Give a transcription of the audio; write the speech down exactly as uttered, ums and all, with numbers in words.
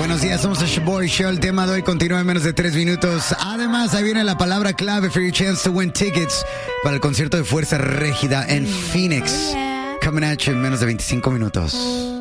Buenos días, somos el Shaboy Show. El tema de hoy continúa en menos de tres minutos. Además, ahí viene la palabra clave for your chance to win tickets para el concierto de Fuerza Régida en Phoenix. Coming at you en menos de veinticinco minutos.